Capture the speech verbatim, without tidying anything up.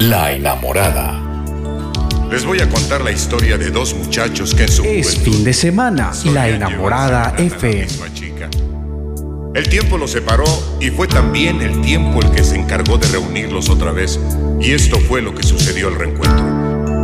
La enamorada. Les voy a contar la historia de dos muchachos que en su Es juventud fin de semana, solían La Enamorada llevarse a la F M. misma chica. El tiempo los separó y fue también el tiempo el que se encargó de reunirlos otra vez. Y esto fue lo que sucedió al reencuentro.